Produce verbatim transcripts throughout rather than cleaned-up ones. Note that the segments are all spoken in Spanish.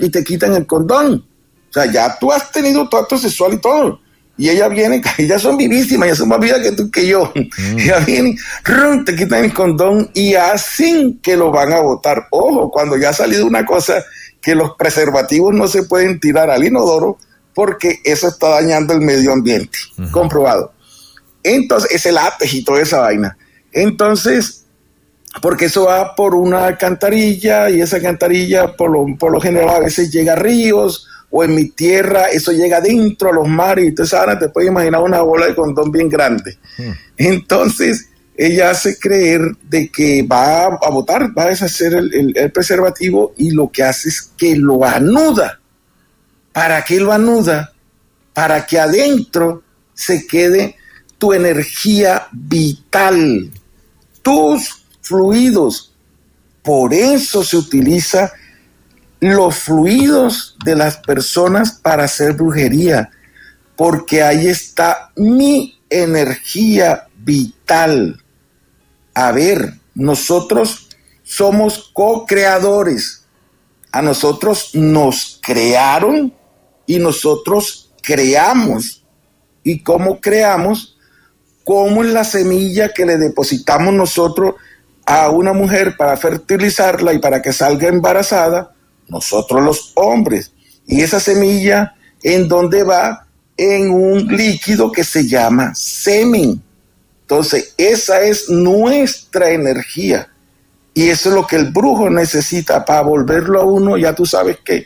y te quitan el condón. O sea, ya tú has tenido tu acto sexual y todo. Y ellas vienen, ellas son vivísimas, ellas son más vivas que tú que yo. Mm. Ellas vienen, rum, te quitan el condón y hacen que lo van a botar. Ojo, cuando ya ha salido una cosa que los preservativos no se pueden tirar al inodoro porque eso está dañando el medio ambiente. Uh-huh. Comprobado. Entonces, ese látex y toda esa vaina. Entonces, porque eso va por una alcantarilla y esa alcantarilla por lo, por lo general a veces llega a ríos, o en mi tierra eso llega dentro a los mares, y entonces ahora te puedes imaginar una bola de condón bien grande. Hmm. Entonces ella hace creer de que va a botar, va a deshacer el, el, el preservativo, y lo que hace es que lo anuda. ¿Para qué lo anuda? Para que adentro se quede tu energía vital, tus fluidos. Por eso se utiliza los fluidos de las personas para hacer brujería, porque ahí está mi energía vital. A ver, nosotros somos co-creadores. A nosotros nos crearon y nosotros creamos. ¿Y cómo creamos? ¿Cómo es la semilla que le depositamos nosotros a una mujer para fertilizarla y para que salga embarazada? Nosotros los hombres. Y esa semilla, ¿en dónde va? En un líquido que se llama semen. Entonces, esa es nuestra energía. Y eso es lo que el brujo necesita para volverlo a uno, ya tú sabes qué.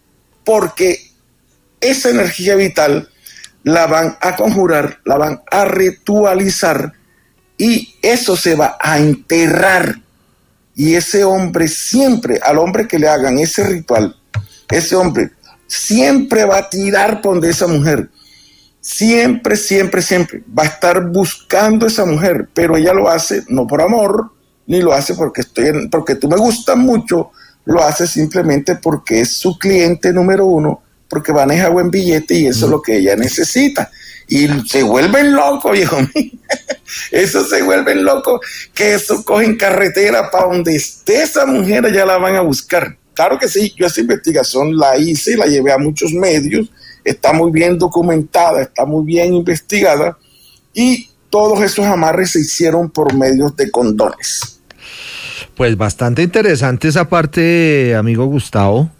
Porque esa energía vital la van a conjurar, la van a ritualizar, y eso se va a enterrar. Y ese hombre siempre, al hombre que le hagan ese ritual, ese hombre siempre va a tirar por donde esa mujer. Siempre, siempre, siempre va a estar buscando a esa mujer, pero ella lo hace no por amor, ni lo hace porque, estoy, porque tú me gustas mucho, lo hace simplemente porque es su cliente número uno, porque maneja buen billete y eso mm. es lo que ella necesita. Y se vuelven locos, viejo mío. Eso se vuelven locos, que eso cogen carretera para donde esté esa mujer, ya la van a buscar. Claro que sí, yo esa investigación la hice y la llevé a muchos medios, está muy bien documentada, está muy bien investigada, y todos esos amarres se hicieron por medios de condones. Pues bastante interesante esa parte, amigo Gustavo,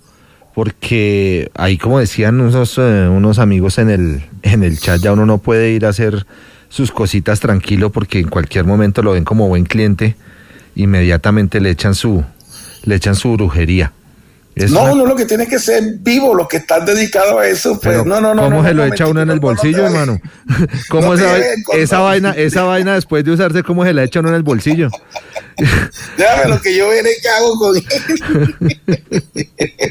porque ahí, como decían unos, eh, unos amigos en el, en el chat, ya uno no puede ir a hacer sus cositas tranquilo, porque en cualquier momento lo ven como buen cliente, inmediatamente le echan su, le echan su brujería. Es no, una... uno lo que tiene que ser vivo, los que están dedicados a eso, pues pero no, no, no. ¿cómo no, se no, lo echa no, uno en el bolsillo, no hermano? ¿Cómo no esa, esa vaina, esa vaina después de usarse, cómo se la echa uno en el bolsillo? Déjame lo que yo veré qué hago con él.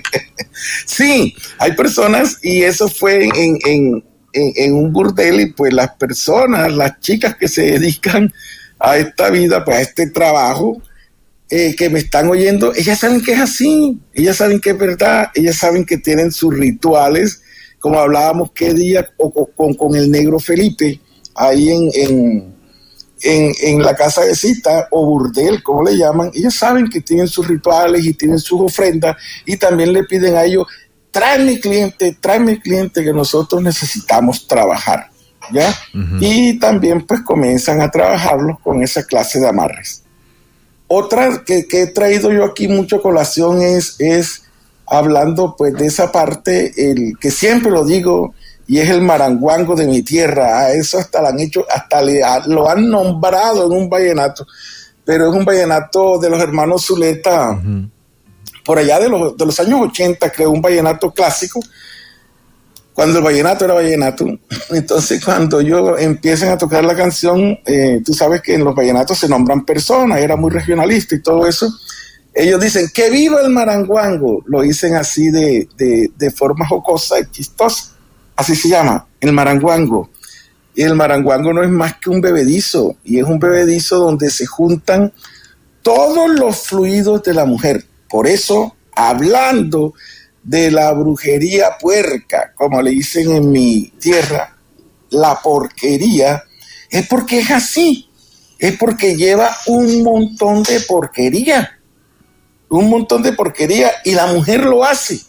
Sí, hay personas, y eso fue en, en, en, en un burdel, y pues las personas, las chicas que se dedican a esta vida, pues a este trabajo, eh, que me están oyendo, ellas saben que es así, ellas saben que es verdad, ellas saben que tienen sus rituales, como hablábamos qué día o, con, con el negro Felipe, ahí en, en, en, en la casa de cita o burdel, como le llaman. Ellos saben que tienen sus rituales y tienen sus ofrendas, y también le piden a ellos, tráeme cliente, tráeme cliente, que nosotros necesitamos trabajar, ¿ya? Uh-huh. Y también pues comienzan a trabajarlos con esa clase de amarres. Otra que, que he traído yo aquí mucho a colación es, es hablando pues de esa parte, el que siempre lo digo, y es el maranguango de mi tierra. A eso hasta lo han hecho, hasta le, a, lo han nombrado en un vallenato, pero es un vallenato de los hermanos Zuleta, uh-huh. por allá de los, de los años ochenta, creo, un vallenato clásico, cuando el vallenato era vallenato. Entonces, cuando ellos empiezan a tocar la canción, eh, tú sabes que en los vallenatos se nombran personas, era muy regionalista y todo eso. Ellos dicen, ¡que viva el maranguango! Lo dicen así de, de, de forma jocosa y chistosa. Así se llama, el maranguango. Y el maranguango no es más que un bebedizo, y es un bebedizo donde se juntan todos los fluidos de la mujer. Por eso, hablando de la brujería puerca, como le dicen en mi tierra, la porquería, es porque es así, es porque lleva un montón de porquería, un montón de porquería, y la mujer lo hace.